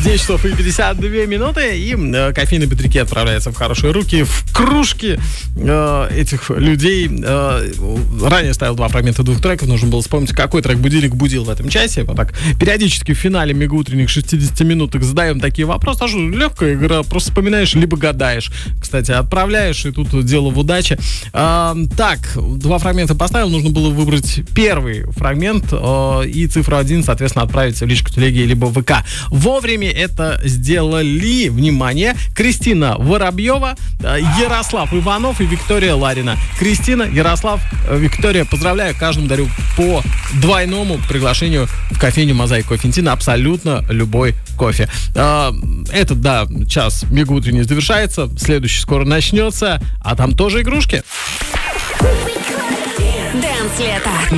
9 часов и 52 минуты, и кофейный Бедрики отправляется в хорошие руки, в кружки этих людей. Ранее ставил 2 фрагмента 2 треков, нужно было вспомнить, какой трек будильник будил в этом часе. Вот так периодически в финале мегаутренних 60 минуток задаем такие вопросы. А что, легкая игра, просто вспоминаешь, либо гадаешь. Кстати, отправляешь, и тут дело в удаче. Так, 2 фрагмента поставил, нужно было выбрать первый фрагмент и цифру 1, соответственно, отправить в личку телеги либо в ВК. Вовремя это сделали, внимание, Кристина Воробьева, Ярослав Иванов и Виктория Ларина. Кристина, Ярослав, Виктория, поздравляю, каждому дарю по двойному приглашению в кофейню Мозаика Кофе на абсолютно любой кофе. Этот, да, час мегаутренний завершается, следующий скоро начнется, а там тоже игрушки. Дэнс лето.